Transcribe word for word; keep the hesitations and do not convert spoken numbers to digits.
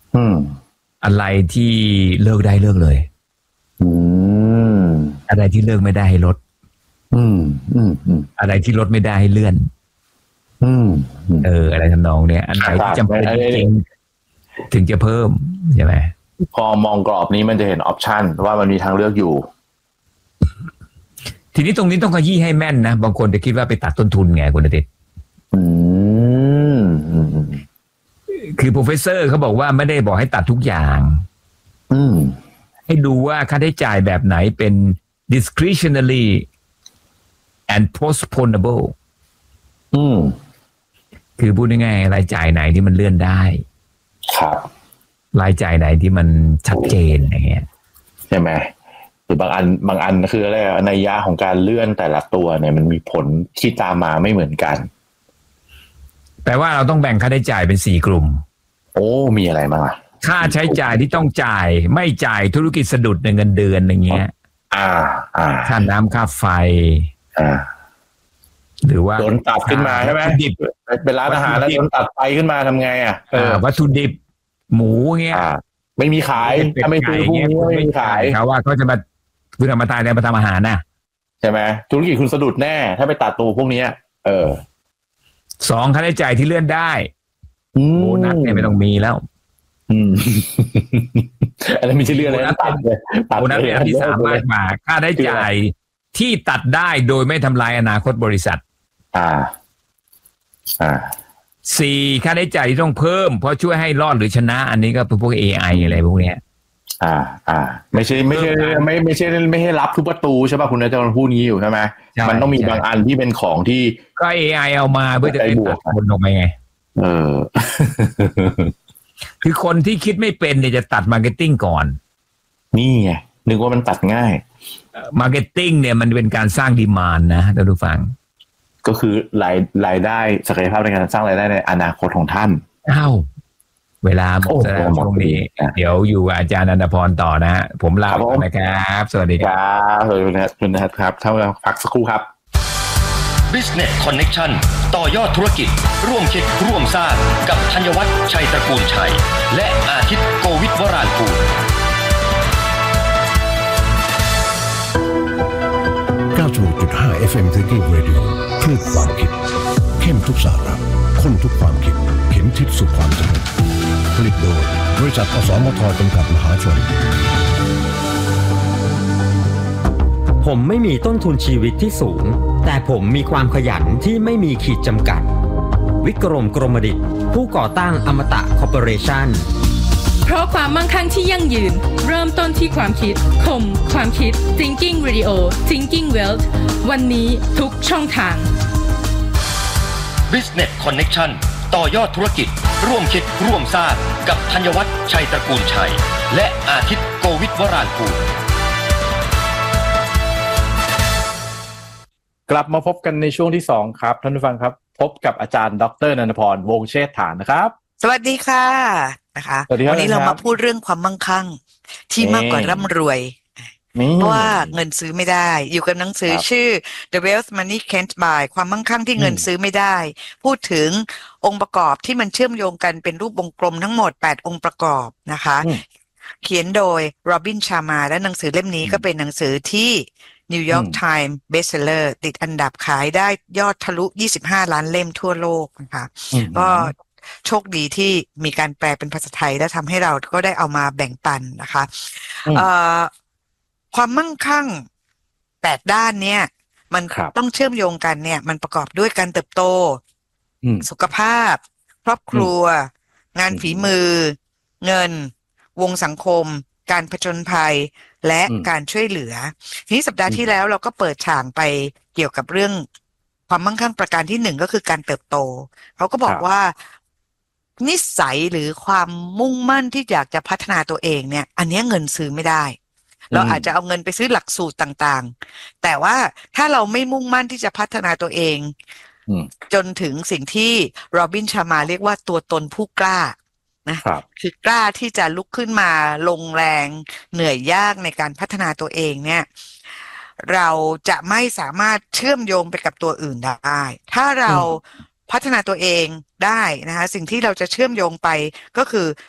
อืมอะไรที่เลิกได้เลิกเลยอืมอะไรที่เลิกไม่ได้ให้ลดอืมอืมอืมอะไรที่ลดไม่ได้ให้เลื่อนอืมเอออะไรทำนองเนี้ยอันไหนที่จำเป็นจริงๆถึงจะเพิ่มใช่ไหมพอมองกรอบนี้มันจะเห็นออปชันว่ามันมีทางเลือกอยู่ทีนี้ตรงนี้ต้องขยี้ให้แม่นนะบางคนจะคิดว่าไปตัดต้นทุนไงคุณอาทิตย์อืมคือโปรเฟสเซอร์เขาบอกว่าไม่ได้บอกให้ตัดทุกอย่างอืมให้ดูว่าค่าใช้จ่ายแบบไหนเป็น discretionary and postponable อืมคือพูดง่ายๆรายจ่ายไหนที่มันเลื่อนได้ครับรายจ่ายไหนที่มันชัดเจนอย่างเงี้ยใช่ไหมหรือบางอันบางอันคืออะไรนัยยะของการเลื่อนแต่ละตัวเนี่ยมันมีผลที่ตามมาไม่เหมือนกันแปลว่าเราต้องแบ่งค่าใช้จ่ายเป็นสี่กลุ่มโอ้มีอะไรบ้างอ่ะค่าใช้จ่ายที่ต้องจ่ายไม่จ่ายธุรกิจสะดุดในเงินเดือนอย่างเงี้ยอ่าอ่าค่าน้ำค่าไฟอ่าหรือว่าโดนตัดขึ้นมาใช่ไหมดิบเป็นร้านอาหารแล้วโดนตัดไฟขึ้นมาทำไงอ่ะเออวัตถุดิบหมูเงี้ยไม่มีขายถ้าไม่ซื้อพวกนี้ไม่มีขายเขาว่าเขาจะมาคุณเอามาตายแล้วมาทำอาหารนะใช่ไหมธุรกิจคุณสะดุดแน่ถ้าไปตัดตัวพวกนี้เออสองค่าใช้จ่ายที่เลื่อนได้โบนัสเนี่ยไม่ต้องมีแล้วอืมอะไรไม่ใช่เรื่องอะไรตัดเลยโบนัสเป็นอันที่สามมากกว่าค่าใช้จ่ายที่ตัดได้โดยไม่ทำลายอนาคตบริษัทอ่าอ่าสี่ค่าใช้จ่ายที่ต้องเพิ่มเพราะช่วยให้รอดหรือชนะอันนี้ก็เป็นพวก เอ ไอ อะไรพวกเนี้ยอ่าอ่าไม่ใช่ไม่ใช่ไม่ไม่ใช่ไม่ให้รับทุกประตูใช่ป่ะคุณนายจะพูดงี้อยู่ใช่ไหมมันต้องมีบางอันที่เป็นของที่ก็ เอ ไอ เอามาเพื่อจะได้ตัดคนออกไปไงเออคือคนที่คิดไม่เป็นเนี่ยจะตัดมาร์เก็ตติ้งก่อนนี่ไงนึกว่ามันตัดง่ายมาร์เก็ตติ้งเนี่ยมันเป็นการสร้างดีมานด์นะท่านผู้ฟังก็คือรายรายได้ศักยภาพในการสร้างรายได้ในอนาคตของท่านอ้าวเวลาหมดแล้วช่วงนี้เดี๋ยวอยู่อาจารย์อนันตพรต่อนะฮะผมลาไปนะครับสวัสดีครับสวัสดีครับคุณนะครับเท่าเราพักสักครู่ครับ Business Connection ต่อยอดธุรกิจร่วมคิดร่วมสร้างกับธัญวัฒน์ชัยตระกูลชัยและอาทิตย์โกวิทวรานกูลเก้าสิบหกจุดห้า เอฟ เอ็ม Thinking Radio คลื่นความคิดเข้มทุกสาระข้นทุกความคิดเข็มทิศสู่ความสำเร็จผลิตโดยบริษัทอสมทจำกัดมหาชนผมไม่มีต้นทุนชีวิตที่สูงแต่ผมมีความขยันที่ไม่มีขีดจำกัดวิกรมกรมดิษฐ์ผู้ก่อตั้งอมตะคอร์ปอเรชั่นเพราะความมั่งคั่งที่ยั่งยืนเริ่มต้นที่ความคิดคมความคิด Thinking Radio Thinking Wealth วันนี้ทุกช่องทาง Business Connection ต่อยอดธุรกิจร่วมคิดร่วมสร้างกับธัญวัฒน์ชัยตระกูลชัยและอาทิตย์โกวิทวรานกูลกลับมาพบกันในช่วงที่สองครับท่านผู้ฟังครับพบกับอาจารย์ดร.นันทพรวงศ์เชษฐานนะครับสวัสดีค่ะนะคะวันนี้เรามาพูดเรื่องความมั่งคั่งที่มากกว่าร่ำรวยเพราะว่าเงินซื้อไม่ได้อยู่กับหนังสือชื่อ The Wealth Money Can't Buy ความมั่งคั่งที่เงินซื้อไม่ได้พูดถึงองค์ประกอบที่มันเชื่อมโยงกันเป็นรูปวงกลมทั้งหมดแปดองค์ประกอบนะคะเขียนโดยโรบินชามาและหนังสือเล่มนี้ก็เป็นหนังสือที่New York Times Bestseller ติดอันดับขายได้ยอดทะลุยี่สิบห้าล้านเล่มทั่วโลกนะคะก็โชคดีที่มีการแปลเป็นภาษาไทยและทำให้เราก็ได้เอามาแบ่งปันนะคะความมั่งคั่งแปดด้านเนี่ยมันต้องเชื่อมโยงกันเนี่ยมันประกอบด้วยการเติบโตสุขภาพครอบครัวงานฝีมือเงินวงสังคมการผจญภัยและการช่วยเหลือทีนี้สัปดาห์ที่แล้วเราก็เปิดฉากไปเกี่ยวกับเรื่องความมั่งคั่งประการที่หนึ่งก็คือการเติบโตเขาก็บอกว่านิสัยหรือความมุ่งมั่นที่อยากจะพัฒนาตัวเองเนี่ยอันนี้เงินซื้อไม่ได้เราอาจจะเอาเงินไปซื้อหลักสูตรต่างๆแต่ว่าถ้าเราไม่มุ่งมั่นที่จะพัฒนาตัวเองจนถึงสิ่งที่โรบินชามาเรียกว่าตัวตนผู้กล้านะคือกล้าที่จะลุกขึ้นมาลงแรงเหนื่อยยากในการพัฒนาตัวเองเนี่ยเราจะไม่สามารถเชื่อมโยงไปกับตัวอื่นได้ถ้าเราพัฒนาตัวเองได้นะคะสิ่งที่เราจะเชื่อมโยงไปก็คือ